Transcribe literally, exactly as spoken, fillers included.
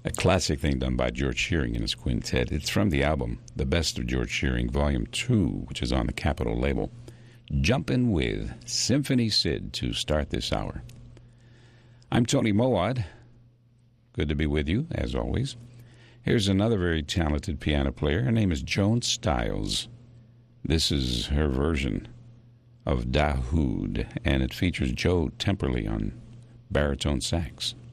A classic thing done by George Shearing and his quintet. It's from the album The Best of George Shearing, Volume two, which is on the Capitol label. Jumpin' with Symphony Sid to start this hour. I'm Tony Mowat. Good to be with you, as always. Here's another very talented piano player. Her name is Joan Styles. This is her version of Dahoud, and it features Joe Temperley on baritone sax.